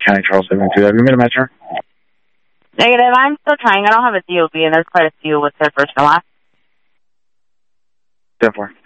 County Charles 72. Have you made a match? Negative. I'm still trying. I don't have a DOB, and there's quite a few with their first and last. 10-4.